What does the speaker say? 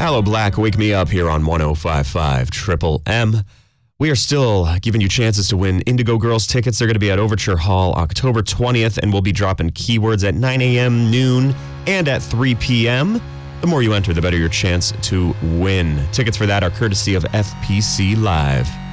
Aloe Black, Wake Me Up here on 105.5 Triple M. We are still giving you chances to win Indigo Girls tickets. They're going to be at Overture Hall October 20th, and we'll be dropping keywords at 9 a.m., noon, and at 3 p.m. The more you enter, the better your chance to win. Tickets for that are courtesy of FPC Live.